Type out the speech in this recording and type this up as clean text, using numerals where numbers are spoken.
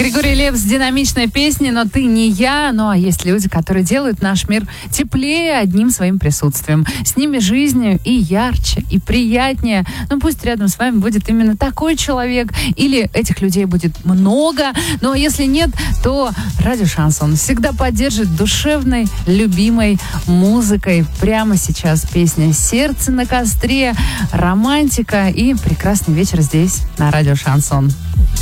Григорий Лепс, динамичная песня «Но ты не я». Ну а есть люди, которые делают наш мир теплее одним своим присутствием. С ними жизнь и ярче, и приятнее. Ну пусть рядом с вами будет именно такой человек. Или этих людей будет много. Ну а если нет, то радио Шансон всегда поддержит душевной, любимой музыкой. Прямо сейчас песня «Сердце на костре», романтика и прекрасный вечер здесь, на радио Шансон.